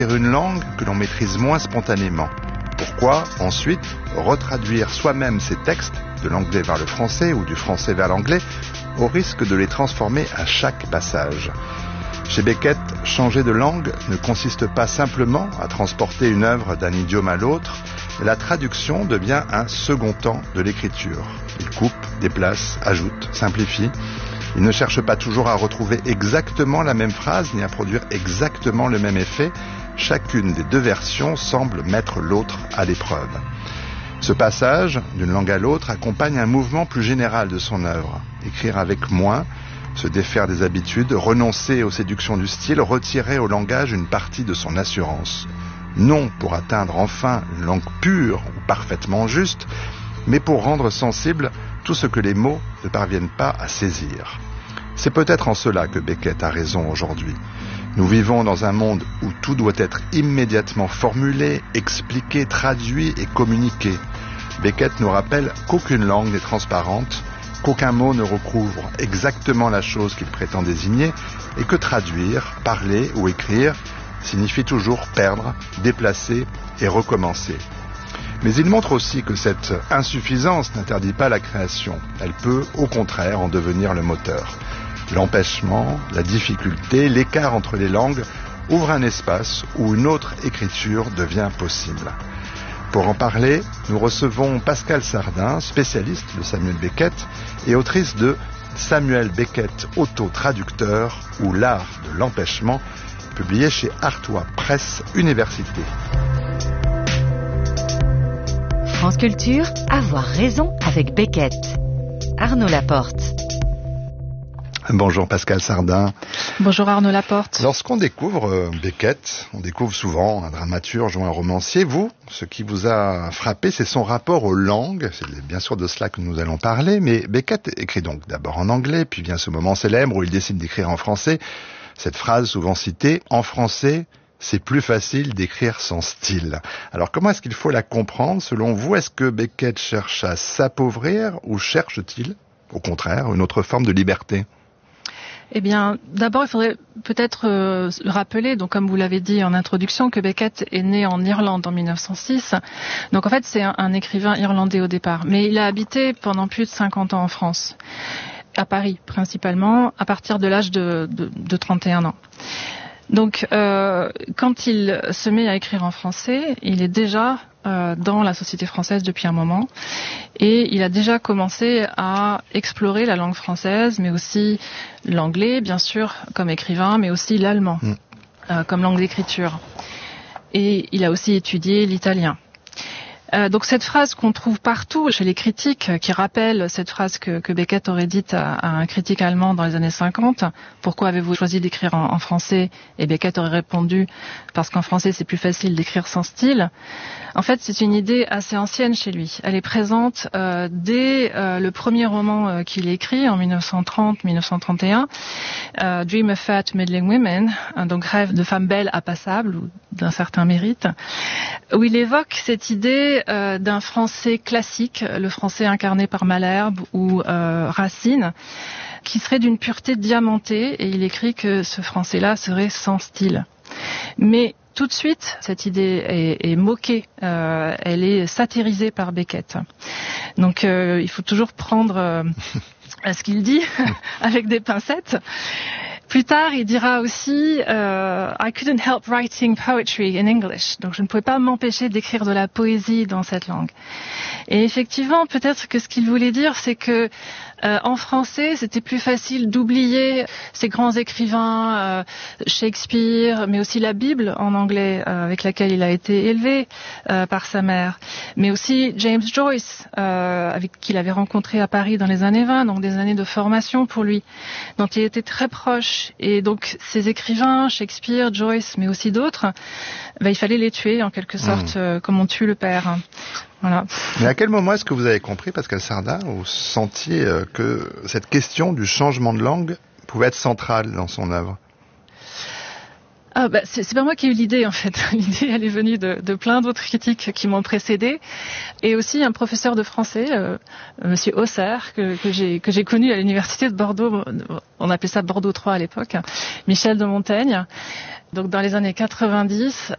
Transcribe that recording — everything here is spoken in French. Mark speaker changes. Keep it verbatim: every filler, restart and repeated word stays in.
Speaker 1: une langue que l'on maîtrise moins spontanément. Pourquoi, ensuite, retraduire soi-même ces textes de l'anglais vers le français ou du français vers l'anglais au risque de les transformer à chaque passage? Chez Beckett, changer de langue ne consiste pas simplement à transporter une œuvre d'un idiome à l'autre. La traduction devient un second temps de l'écriture. Il coupe, déplace, ajoute, simplifie. Il ne cherche pas toujours à retrouver exactement la même phrase ni à produire exactement le même effet. Chacune des deux versions semble mettre l'autre à l'épreuve. Ce passage, d'une langue à l'autre, accompagne un mouvement plus général de son œuvre. Écrire avec moins, se défaire des habitudes, renoncer aux séductions du style, retirer au langage une partie de son assurance. Non pour atteindre enfin une langue pure ou parfaitement juste, mais pour rendre sensible tout ce que les mots ne parviennent pas à saisir. C'est peut-être en cela que Beckett a raison aujourd'hui. Nous vivons dans un monde où tout doit être immédiatement formulé, expliqué, traduit et communiqué. Beckett nous rappelle qu'aucune langue n'est transparente, qu'aucun mot ne recouvre exactement la chose qu'il prétend désigner et que traduire, parler ou écrire signifie toujours perdre, déplacer et recommencer. Mais il montre aussi que cette insuffisance n'interdit pas la création. Elle peut, au contraire, en devenir le moteur. L'empêchement, la difficulté, l'écart entre les langues ouvrent un espace où une autre écriture devient possible. Pour en parler, nous recevons Pascale Sardin, spécialiste de Samuel Beckett et autrice de Samuel Beckett, auto-traducteur ou l'art de l'empêchement, publié chez Artois Presse Université.
Speaker 2: France Culture, avoir raison avec Beckett. Arnaud Laporte.
Speaker 1: Bonjour Pascale Sardin.
Speaker 3: Bonjour Arnaud Laporte.
Speaker 1: Lorsqu'on découvre euh, Beckett, on découvre souvent un dramaturge ou un romancier. Vous, ce qui vous a frappé, c'est son rapport aux langues. C'est bien sûr de cela que nous allons parler, mais Beckett écrit donc d'abord en anglais, puis vient ce moment célèbre où il décide d'écrire en français. Cette phrase souvent citée, en français, c'est plus facile d'écrire sans style. Alors comment est-ce qu'il faut la comprendre selon vous? Est-ce que Beckett cherche à s'appauvrir ou cherche-t-il, au contraire, une autre forme de liberté?
Speaker 3: Eh bien, d'abord, il faudrait peut-être euh, rappeler, donc comme vous l'avez dit en introduction, que Beckett est né en Irlande en mille neuf cent six. Donc en fait, c'est un, un écrivain irlandais au départ. Mais il a habité pendant plus de cinquante ans en France, à Paris principalement, à partir de l'âge de, de, de trente et un ans. Donc, euh, quand il se met à écrire en français, il est déjà euh, dans la société française depuis un moment et il a déjà commencé à explorer la langue française, mais aussi l'anglais, bien sûr, comme écrivain, mais aussi l'allemand mmh. euh, comme langue d'écriture. Et il a aussi étudié l'italien. Euh, donc cette phrase qu'on trouve partout chez les critiques, euh, qui rappelle cette phrase que, que Beckett aurait dite à, à un critique allemand dans les années cinquante, « Pourquoi avez-vous choisi d'écrire en, en français ?» Et Beckett aurait répondu « Parce qu'en français c'est plus facile d'écrire sans style ». En fait, c'est une idée assez ancienne chez lui. Elle est présente euh, dès euh, le premier roman euh, qu'il écrit en mille neuf cent trente mille neuf cent trente et un, euh, Dream of Fat Middling Women, hein, donc rêve de femmes belles à passables ou d'un certain mérite, où il évoque cette idée euh, d'un français classique, le français incarné par Malherbe ou euh, Racine, qui serait d'une pureté diamantée, et il écrit que ce français-là serait sans style. Mais tout de suite, cette idée est, est moquée, euh, elle est satirisée par Beckett. Donc euh, il faut toujours prendre euh, ce qu'il dit avec des pincettes. Plus tard, il dira aussi euh, I couldn't help writing poetry in English. Donc je ne pouvais pas m'empêcher d'écrire de la poésie dans cette langue. Et effectivement, peut-être que ce qu'il voulait dire, c'est que Euh, en français, c'était plus facile d'oublier ces grands écrivains, euh, Shakespeare, mais aussi la Bible en anglais, euh, avec laquelle il a été élevé euh, par sa mère, mais aussi James Joyce, euh, avec qui il avait rencontré à Paris dans les années vingt, donc des années de formation pour lui, dont il était très proche. Et donc ces écrivains, Shakespeare, Joyce, mais aussi d'autres, bah, il fallait les tuer en quelque sorte, mmh. euh, comme on tue le père. Voilà.
Speaker 1: Mais à quel moment est-ce que vous avez compris, Pascale Sardin, vous sentiez que cette question du changement de langue pouvait être centrale dans son œuvre?
Speaker 3: Ah bah c'est, c'est pas moi qui ai eu l'idée en fait. L'idée elle est venue de, de plein d'autres critiques qui m'ont précédé, et aussi un professeur de français, euh, Monsieur Auxerre, que, que j'ai que j'ai connu à l'université de Bordeaux. On appelait ça Bordeaux trois à l'époque. Michel de Montaigne. Donc dans les années quatre-vingt-dix,